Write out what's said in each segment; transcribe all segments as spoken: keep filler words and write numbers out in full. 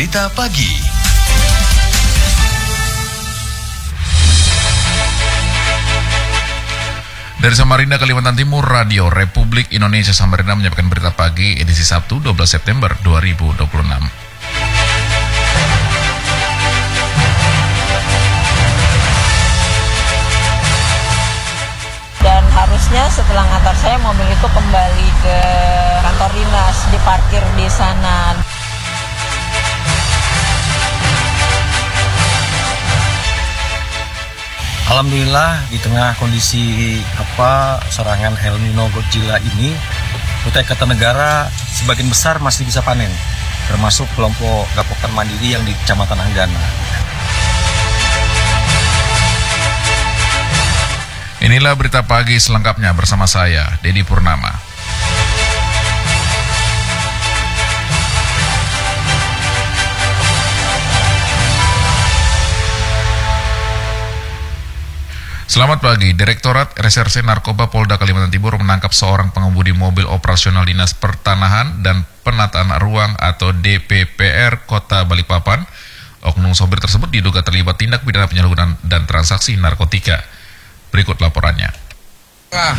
Berita Pagi. Dari Samarinda, Kalimantan Timur, Radio Republik Indonesia Samarinda menyampaikan berita pagi edisi Sabtu dua belas September dua ribu dua puluh enam. Dan harusnya setelah ngantar saya, mobil itu kembali ke kantor dinas, diparkir di sana. Alhamdulillah di tengah kondisi apa serangan El Nino Godzilla ini, Kutai Kartanegara sebagian besar masih bisa panen, termasuk kelompok Gapokan Mandiri yang di Kecamatan Anggana. Inilah berita pagi selengkapnya bersama saya, Dedi Purnama. Selamat pagi. Direktorat Reserse Narkoba Polda Kalimantan Timur menangkap seorang pengemudi mobil operasional Dinas Pertanahan dan Penataan Ruang atau D P P R Kota Balikpapan. Oknum sopir tersebut diduga terlibat tindak pidana penyalahgunaan dan transaksi narkotika. Berikut laporannya. Nah,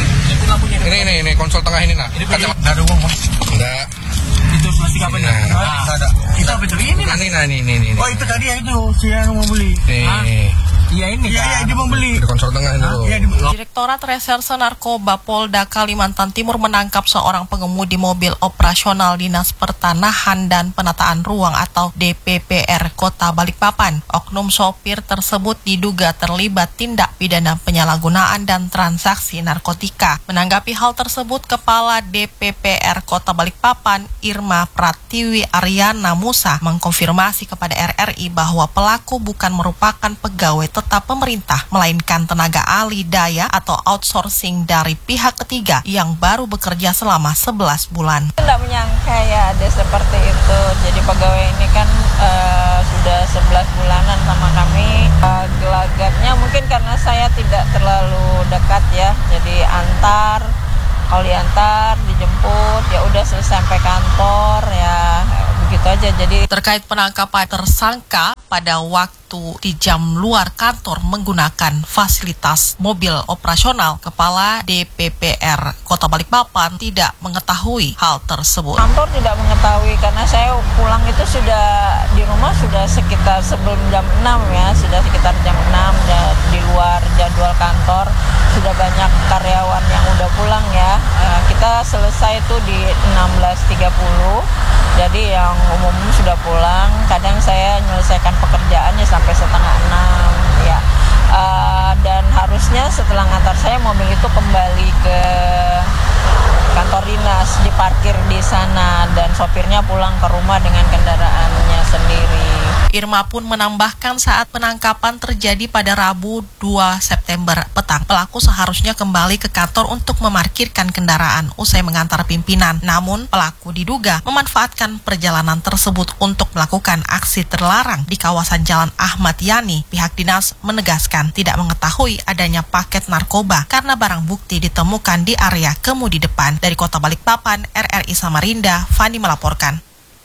ini ini ini konsol tengah ini nah. Ini kaca ada uang mas? Enggak. Itu plastik apa ini? Nah, enggak ada. Itu apa itu? Ini nah, ini nah ini ini ini. Oh itu tadi ya itu si yang mau beli. Nih. Iya ini iya, iya dia mau beli. Di konsol tengah ini loh. Direktorat Reserse Narkoba Polda Kalimantan Timur menangkap seorang pengemudi mobil operasional Dinas Pertanahan dan Penataan Ruang atau D P P R Kota Balikpapan. Oknum sopir tersebut diduga terlibat tindak pidana penyalahgunaan dan transaksi narkotika. Menanggapi hal tersebut, Kepala D P P R Kota Balikpapan Irma Pratiwi Aryana Musa mengkonfirmasi kepada R R I bahwa pelaku bukan merupakan pegawai tetap pemerintah, melainkan tenaga ahli daya atau outsourcing dari pihak ketiga yang baru bekerja selama sebelas bulan. Tidak menyangka ya ada seperti itu. Jadi pegawai ini kan uh, sudah sebelas bulanan sama kami. Uh, gelagatnya mungkin karena saya tidak terlalu dekat ya. Jadi antar, kalau diantar, dijemput, ya udah selesai sampai kantor ya begitu aja. Jadi terkait penangkapan tersangka pada waktu di jam luar kantor menggunakan fasilitas mobil operasional, Kepala D P P R Kota Balikpapan tidak mengetahui hal tersebut. Kantor tidak mengetahui karena saya pulang itu sudah di rumah sudah sekitar sebelum jam enam ya, sudah sekitar jam enam dan di luar jadwal kantor sudah banyak karyawan yang udah pulang ya. Kita selesai itu di enam belas tiga puluh. Jadi yang umum sudah pulang, kadang saya menyelesaikan pekerjaannya sampai setengah enam ya. Uh, dan harusnya setelah ngantar saya, mobil itu kembali ke kantor dinas, diparkir di sana dan sopirnya pulang ke rumah dengan kendaraannya sendiri. Irma pun menambahkan saat penangkapan terjadi pada Rabu dua September petang, pelaku seharusnya kembali ke kantor untuk memarkirkan kendaraan usai mengantar pimpinan. Namun pelaku diduga memanfaatkan perjalanan tersebut untuk melakukan aksi terlarang di kawasan Jalan Ahmad Yani. Pihak dinas menegaskan tidak mengetahui adanya paket narkoba karena barang bukti ditemukan di area kemudi depan. Dari Kota Balikpapan, R R I Samarinda, Fani melaporkan.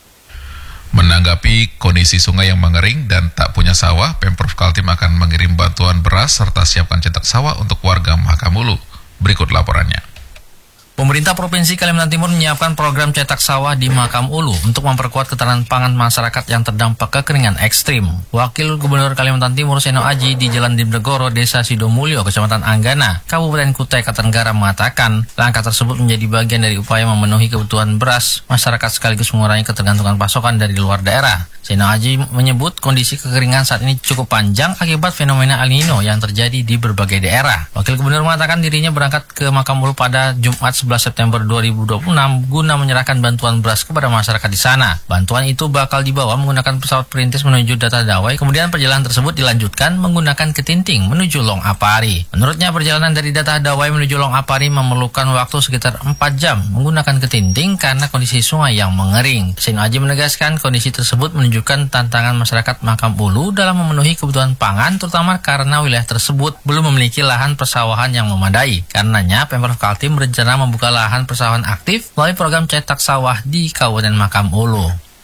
Menanggapi kondisi sungai yang mengering dan tak punya sawah, Pemprov Kaltim akan mengirim bantuan beras serta siapkan cetak sawah untuk warga Mahakamulu. Berikut laporannya. Pemerintah Provinsi Kalimantan Timur menyiapkan program cetak sawah di Mahakam Ulu untuk memperkuat ketahanan pangan masyarakat yang terdampak kekeringan ekstrim. Wakil Gubernur Kalimantan Timur Seno Aji di Jalan Dimdegoro, Desa Sidomulyo, Kecamatan Anggana, Kabupaten Kutai Kartanegara mengatakan langkah tersebut menjadi bagian dari upaya memenuhi kebutuhan beras masyarakat sekaligus mengurangi ketergantungan pasokan dari luar daerah. Seno Aji menyebut kondisi kekeringan saat ini cukup panjang akibat fenomena El Nino yang terjadi di berbagai daerah. Wakil Gubernur mengatakan dirinya berangkat ke Mahakam Ulu pada Jumat sebelas September dua ribu dua puluh enam guna menyerahkan bantuan beras kepada masyarakat di sana. Bantuan itu bakal dibawa menggunakan pesawat perintis menuju Data Dawai, kemudian perjalanan tersebut dilanjutkan menggunakan Ketinting menuju Long Apari. Menurutnya perjalanan dari Data Dawai menuju Long Apari memerlukan waktu sekitar empat jam menggunakan Ketinting karena kondisi sungai yang mengering. Seno Aji menegaskan kondisi tersebut menunjukkan tantangan masyarakat Mahakam Ulu dalam memenuhi kebutuhan pangan, terutama karena wilayah tersebut belum memiliki lahan persawahan yang memadai. Karenanya Pemprov Kaltim berencana membuka lahan persawahan aktif melalui program cetak sawah di Kabupaten Mahakam Ulu.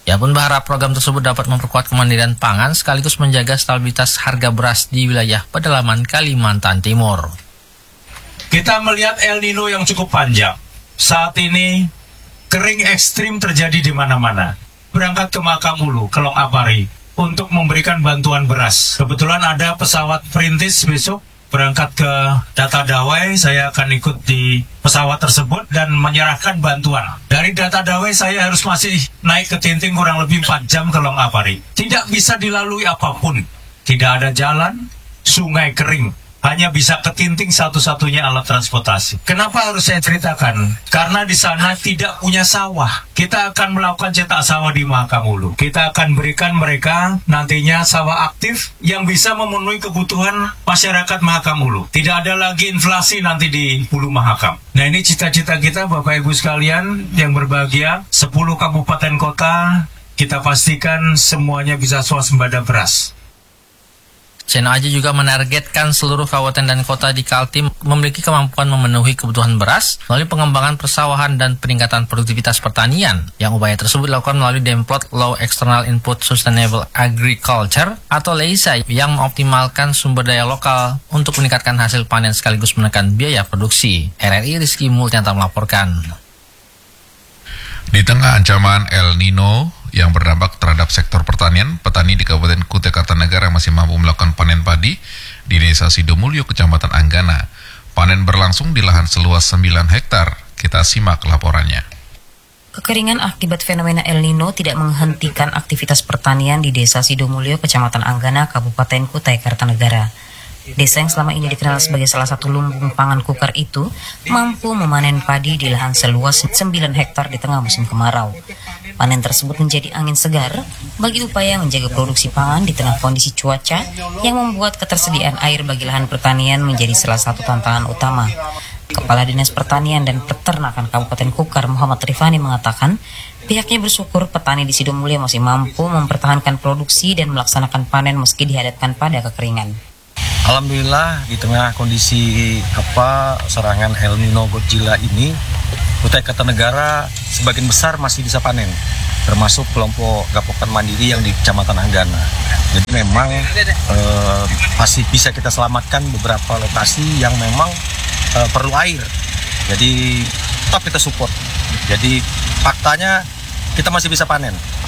Ia pun berharap program tersebut dapat memperkuat kemandirian pangan sekaligus menjaga stabilitas harga beras di wilayah pedalaman Kalimantan Timur. Kita melihat El Nino yang cukup panjang. Saat ini kering ekstrim terjadi di mana-mana. Berangkat ke Makamulu, Kelong Apari, untuk memberikan bantuan beras. Kebetulan ada pesawat perintis besok berangkat ke Data Dawai. Saya akan ikut di pesawat tersebut dan menyerahkan bantuan. Dari Data Dawai saya harus masih naik ke Tinting kurang lebih empat jam ke Long Apari. Tidak bisa dilalui apapun. Tidak ada jalan, sungai kering. Hanya bisa ke Tinting satu-satunya alat transportasi. Kenapa harus saya ceritakan? Karena di sana tidak punya sawah. Kita akan melakukan cetak sawah di Makamulu. Kita akan berikan mereka nantinya sawah aktif yang bisa memenuhi kebutuhan masyarakat Makamulu. Tidak ada lagi inflasi nanti di Hulu Mahakam. Nah, ini cita-cita kita Bapak Ibu sekalian yang berbahagia. sepuluh kabupaten kota kita pastikan semuanya bisa swasembada beras. Seno Aji juga menargetkan seluruh kabupaten dan kota di Kaltim memiliki kemampuan memenuhi kebutuhan beras melalui pengembangan persawahan dan peningkatan produktivitas pertanian. Yang upaya tersebut dilakukan melalui Demplot Low External Input Sustainable Agriculture atau L E I S A yang mengoptimalkan sumber daya lokal untuk meningkatkan hasil panen sekaligus menekan biaya produksi. R R I Rizky Multianta melaporkan. Di tengah ancaman El Nino yang berdampak terhadap sektor pertanian, petani di Kabupaten Kutai Kartanegara masih mampu melakukan panen padi di Desa Sidomulyo, Kecamatan Anggana. Panen berlangsung di lahan seluas sembilan hektar. Kita simak laporannya. Kekeringan akibat fenomena El Nino tidak menghentikan aktivitas pertanian di Desa Sidomulyo, Kecamatan Anggana, Kabupaten Kutai Kartanegara. Desa yang selama ini dikenal sebagai salah satu lumbung pangan kukar itu mampu memanen padi di lahan seluas sembilan hektar di tengah musim kemarau. Panen tersebut menjadi angin segar bagi upaya menjaga produksi pangan di tengah kondisi cuaca yang membuat ketersediaan air bagi lahan pertanian menjadi salah satu tantangan utama. Kepala Dinas Pertanian dan Peternakan Kabupaten Kukar Muhammad Rifani mengatakan pihaknya bersyukur petani di Sidomulyo masih mampu mempertahankan produksi dan melaksanakan panen meski dihadapkan pada kekeringan. Alhamdulillah di tengah kondisi apa serangan El Nino Godzilla ini, Kutai Kartanegara sebagian besar masih bisa panen, termasuk kelompok Gapokan Mandiri yang di Kecamatan Anggana. Jadi memang eh, masih bisa kita selamatkan beberapa lokasi yang memang eh, perlu air. Jadi tetap kita support. Jadi faktanya kita masih bisa panen.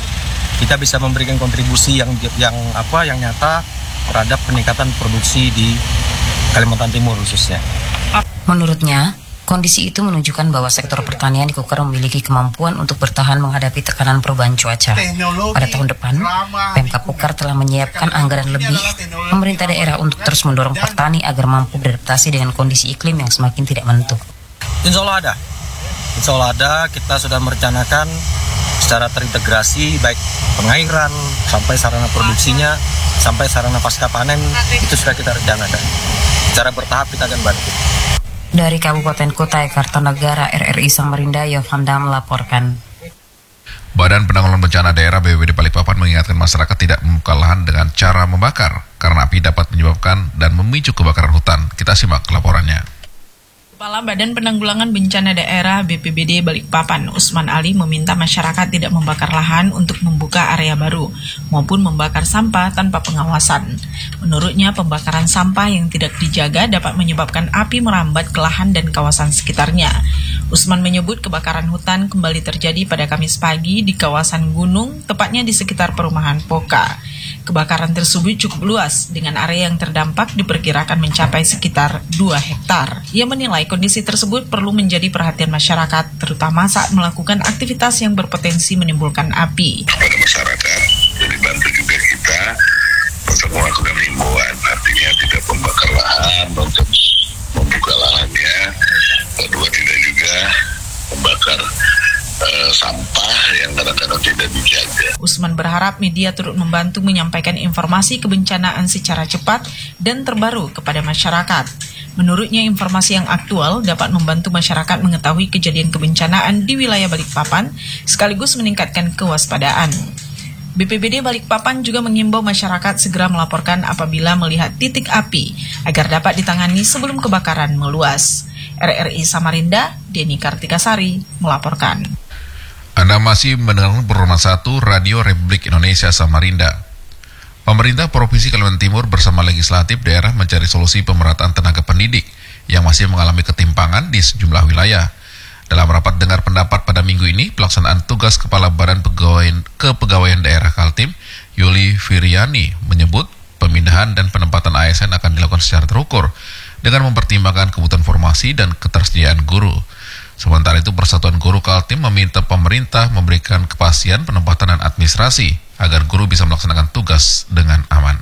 Kita bisa memberikan kontribusi yang yang apa yang nyata terhadap peningkatan produksi di Kalimantan Timur khususnya. Menurutnya, kondisi itu menunjukkan bahwa sektor pertanian di Kukar memiliki kemampuan untuk bertahan menghadapi tekanan perubahan cuaca. Pada tahun depan, Pemkab Kukar telah menyiapkan anggaran lebih pemerintah daerah untuk terus mendorong petani agar mampu beradaptasi dengan kondisi iklim yang semakin tidak menentu. Insya Allah ada. Insya Allah ada, kita sudah merencanakan secara terintegrasi baik pengairan sampai sarana produksinya sampai sarana pasca panen itu sudah kita rencanakan. Secara bertahap kita akan bantu. Dari Kabupaten Kutai Kartanegara, R R I Samarinda, Yovanda melaporkan. Badan Penanggulangan Bencana Daerah B P B D Balikpapan mengingatkan masyarakat tidak membuka lahan dengan cara membakar karena api dapat menyebabkan dan memicu kebakaran hutan. Kita simak laporannya. Kepala Badan Penanggulangan Bencana Daerah B P B D Balikpapan, Usman Ali, meminta masyarakat tidak membakar lahan untuk membuka area baru maupun membakar sampah tanpa pengawasan. Menurutnya, pembakaran sampah yang tidak dijaga dapat menyebabkan api merambat ke lahan dan kawasan sekitarnya. Usman menyebut kebakaran hutan kembali terjadi pada Kamis pagi di kawasan gunung, tepatnya di sekitar perumahan Poka. Kebakaran tersebut cukup luas, dengan area yang terdampak diperkirakan mencapai sekitar dua hektar. Ia menilai kondisi tersebut perlu menjadi perhatian masyarakat, terutama saat melakukan aktivitas yang berpotensi menimbulkan api. Pada masyarakat, jadi bantu juga kita untuk melakukan himbauan, artinya tidak membakar lahan untuk membuka lahannya, kedua tidak juga membakar Uh, sampah yang kadang-kadang tidak dijaga. Usman berharap media turut membantu menyampaikan informasi kebencanaan secara cepat dan terbaru kepada masyarakat. Menurutnya, informasi yang aktual dapat membantu masyarakat mengetahui kejadian kebencanaan di wilayah Balikpapan sekaligus meningkatkan kewaspadaan. B P B D Balikpapan juga mengimbau masyarakat segera melaporkan apabila melihat titik api agar dapat ditangani sebelum kebakaran meluas. R R I Samarinda, Deni Kartikasari melaporkan. Anda masih mendengarkan program satu Radio Republik Indonesia Samarinda. Pemerintah Provinsi Kalimantan Timur bersama legislatif daerah mencari solusi pemerataan tenaga pendidik yang masih mengalami ketimpangan di sejumlah wilayah. Dalam rapat dengar pendapat pada minggu ini, pelaksanaan tugas Kepala Badan Pegawaian Kepegawaian Daerah Kaltim, Yuli Firyani, menyebut pemindahan dan penempatan A S N akan dilakukan secara terukur dengan mempertimbangkan kebutuhan formasi dan ketersediaan guru. Sementara itu, Persatuan Guru Kaltim meminta pemerintah memberikan kepastian penempatan dan administrasi agar guru bisa melaksanakan tugas dengan aman.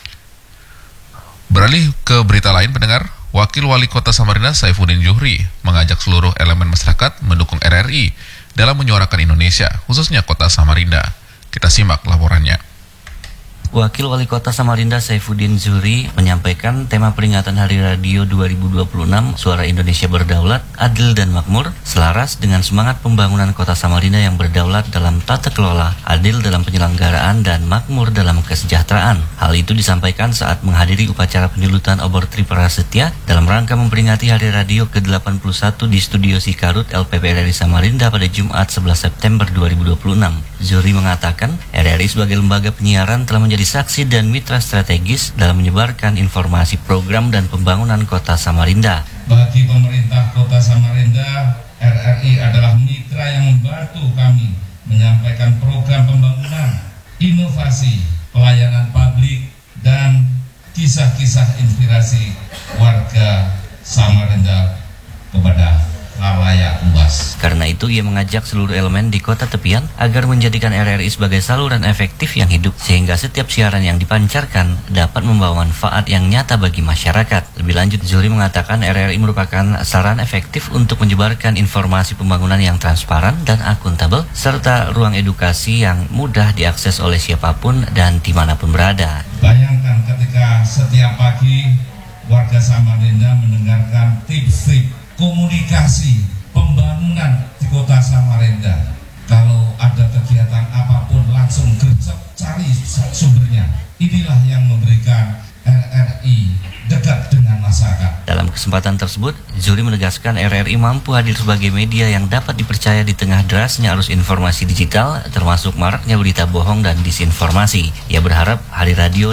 Beralih ke berita lain, pendengar, Wakil Wali Kota Samarinda Saifuddin Zuhri mengajak seluruh elemen masyarakat mendukung R R I dalam menyuarakan Indonesia, khususnya Kota Samarinda. Kita simak laporannya. Wakil Wali Kota Samarinda Saifuddin Zuhri menyampaikan tema peringatan Hari Radio dua ribu dua puluh enam Suara Indonesia Berdaulat, Adil dan Makmur selaras dengan semangat pembangunan Kota Samarinda yang berdaulat dalam tata kelola, adil dalam penyelenggaraan dan makmur dalam kesejahteraan. Hal itu disampaikan saat menghadiri upacara penyulutan obor Triprasetya dalam rangka memperingati Hari Radio ke delapan puluh satu di Studio Sikarut L P P R R I Samarinda pada Jumat sebelas September dua ribu dua puluh enam. Zuhri mengatakan R R I sebagai lembaga penyiaran telah menjadi saksi dan mitra strategis dalam menyebarkan informasi program dan pembangunan Kota Samarinda. Bagi pemerintah Kota Samarinda, R R I adalah mitra yang membantu kami menyampaikan program pembangunan, inovasi, pelayanan publik, dan kisah-kisah inspirasi warga Samarinda kepada khalayak luas. Karena itu ia mengajak seluruh elemen di kota tepian agar menjadikan R R I sebagai saluran efektif yang hidup sehingga setiap siaran yang dipancarkan dapat membawa manfaat yang nyata bagi masyarakat. Lebih lanjut, Zuhri mengatakan R R I merupakan saran efektif untuk menyebarkan informasi pembangunan yang transparan dan akuntabel serta ruang edukasi yang mudah diakses oleh siapapun dan dimanapun berada. Bayangkan ketika setiap pagi warga Samarinda mendengarkan tips-tips komunikasi pembangunan di Kota Samarinda. Kalau ada kegiatan apapun langsung gercep cari sumbernya. Inilah yang memberikan R R I dekat dengan masyarakat. Dalam kesempatan tersebut, Zuhri menegaskan R R I mampu hadir sebagai media yang dapat dipercaya di tengah derasnya arus informasi digital, termasuk maraknya berita bohong dan disinformasi. Ia berharap Hari Radio